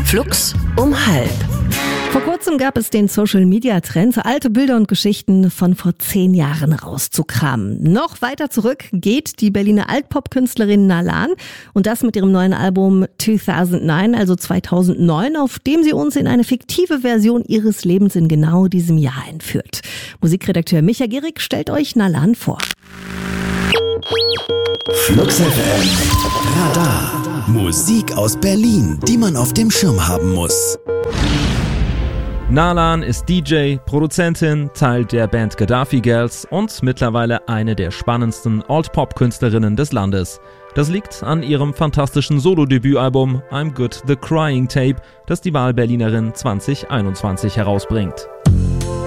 Flux um halb. Vor kurzem gab es den Social-Media-Trend, alte Bilder und Geschichten von vor 10 Jahren rauszukramen. Noch weiter zurück geht die Berliner Altpop-Künstlerin Nalan und das mit ihrem neuen Album 2009, also 2009, auf dem sie uns in eine fiktive Version ihres Lebens in genau diesem Jahr entführt. Musikredakteur Micha Gierig stellt euch Nalan vor. Flux FM Radar. Musik aus Berlin, die man auf dem Schirm haben muss. Nalan ist DJ, Produzentin, Teil der Band Gaddafi Girls und mittlerweile eine der spannendsten Alt-Pop-Künstlerinnen des Landes. Das liegt an ihrem fantastischen Solo-Debütalbum I'm Good The Crying Tape, das die Wahlberlinerin 2021 herausbringt.